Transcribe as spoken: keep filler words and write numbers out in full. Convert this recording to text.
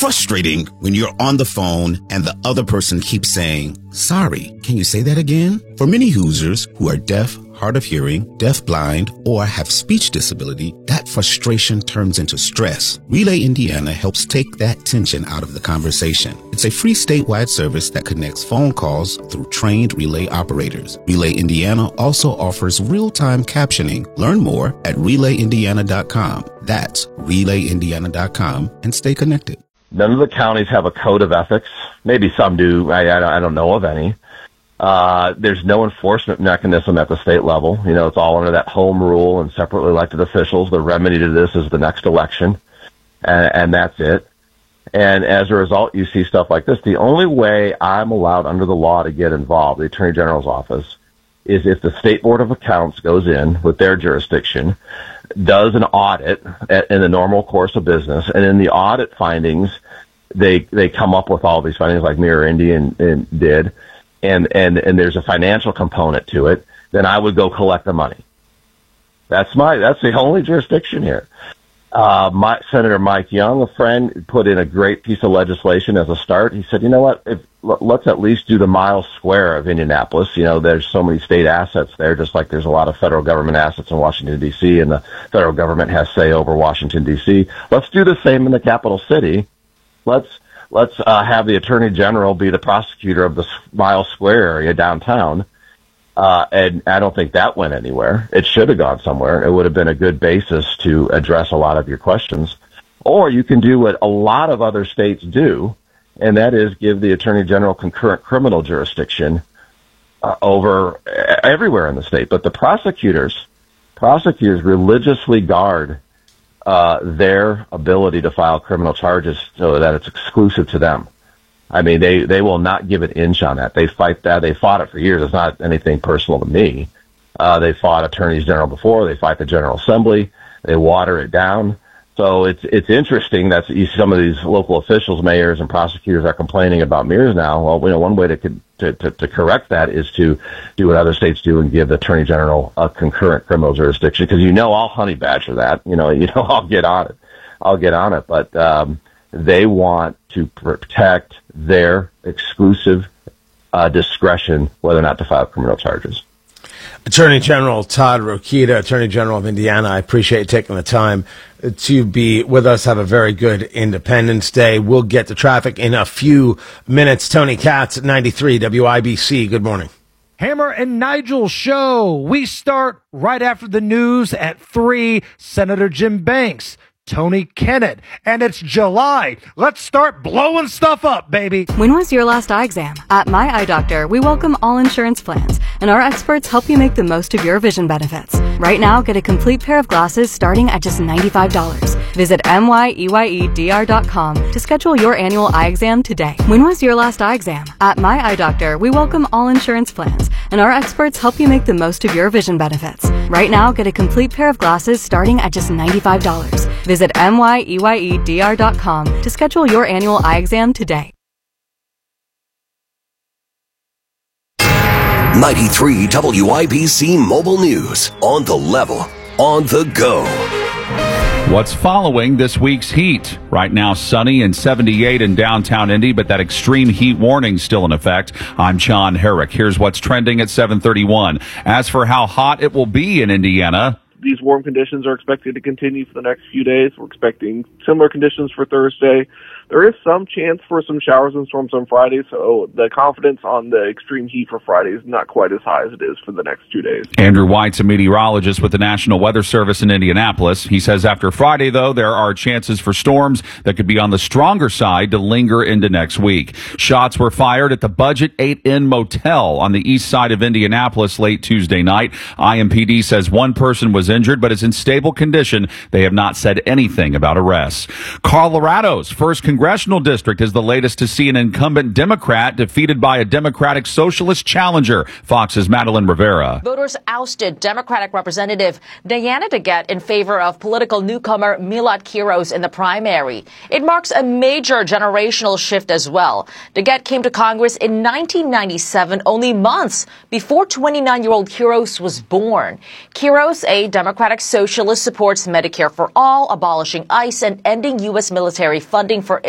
frustrating when you're on the phone and the other person keeps saying, sorry, can you say that again? For many Hoosiers who are deaf, hard of hearing, deafblind, or have speech disability, that frustration turns into stress. Relay Indiana helps take that tension out of the conversation. It's a free statewide service that connects phone calls through trained relay operators. Relay Indiana also offers real-time captioning. Learn more at relay indiana dot com. That's relay indiana dot com and stay connected. None of the counties have a code of ethics. Maybe some do. I, I don't know of any. Uh, there's no enforcement mechanism at the state level. You know, it's all under that home rule and separately elected officials. The remedy to this is the next election, and, and that's it. And as a result, you see stuff like this. The only way I'm allowed under the law to get involved, the Attorney General's office, is if the State Board of Accounts goes in with their jurisdiction, does an audit at, in the normal course of business, and in the audit findings, they they come up with all these findings like Mirror Indian and did, and, and, and there's a financial component to it, then I would go collect the money. That's my, that's the only jurisdiction here. Uh, my, Senator Mike Young, a friend, put in a great piece of legislation as a start. He said, you know what, if, let's at least do the mile square of Indianapolis. You know, there's so many state assets there, just like there's a lot of federal government assets in Washington, D C, and the federal government has say over Washington, D C. Let's do the same in the capital city. Let's let's uh, have the Attorney General be the prosecutor of the mile square area downtown. Uh, and I don't think that went anywhere. It should have gone somewhere. It would have been a good basis to address a lot of your questions. Or you can do what a lot of other states do, and that is give the Attorney General concurrent criminal jurisdiction uh, over everywhere in the state. But the prosecutors, prosecutors religiously guard uh, their ability to file criminal charges so that it's exclusive to them. I mean, they, they will not give an inch on that. They fight that. They fought it for years. It's not anything personal to me. Uh, they fought attorneys general before. They fight the General Assembly. They water it down. So it's it's interesting that some of these local officials, mayors, and prosecutors are complaining about mirrors now. Well, you know, one way to, to to to correct that is to do what other states do and give the Attorney General a concurrent criminal jurisdiction. Because you know, I'll honey badger that. You know, you know, I'll get on it. I'll get on it. But um, they want to protect their exclusive uh, discretion whether or not to file criminal charges. Attorney General Todd Rokita, Attorney General of Indiana, I appreciate you taking the time to be with us. Have a very good Independence Day. We'll get to traffic in a few minutes. Tony Katz at ninety-three W I B C. Good morning. Hammer and Nigel show. We start right after the news at three. Senator Jim Banks, Tony Kennett, and it's July. Let's start blowing stuff up, baby. When was your last eye exam? At My Eye Doctor, we welcome all insurance plans, and our experts help you make the most of your vision benefits. Right now, get a complete pair of glasses starting at just ninety-five dollars. Visit M Y E Y E D R dot com to schedule your annual eye exam today. When was your last eye exam? At My Eye Doctor, we welcome all insurance plans, and our experts help you make the most of your vision benefits. Right now, get a complete pair of glasses starting at just ninety-five dollars. Visit M Y E Y E D R dot com to schedule your annual eye exam today. ninety-three W I B C Mobile News. On the level, on the go. What's following this week's heat? Right now, sunny and seventy-eight in downtown Indy, but that extreme heat warning still in effect. I'm John Herrick. Here's what's trending at seven thirty-one. As for how hot it will be in Indiana, these warm conditions are expected to continue for the next few days. We're expecting similar conditions for Thursday. There is some chance for some showers and storms on Friday, so the confidence on the extreme heat for Friday is not quite as high as it is for the next two days. Andrew White's a meteorologist with the National Weather Service in Indianapolis. He says after Friday, though, there are chances for storms that could be on the stronger side to linger into next week. Shots were fired at the Budget eight Inn Motel on the east side of Indianapolis late Tuesday night. I M P D says one person was injured, but is in stable condition. They have not said anything about arrests. Colorado's first congressional district is the latest to see an incumbent Democrat defeated by a Democratic Socialist challenger. Fox's Madeline Rivera. Voters ousted Democratic Representative Diana DeGette in favor of political newcomer Milot Quiros in the primary. It marks a major generational shift as well. DeGette came to Congress in nineteen ninety-seven, only months before twenty-nine-year-old Quiros was born. Quiros, a Democratic Socialist, supports Medicare for all, abolishing ICE, and ending U S military funding for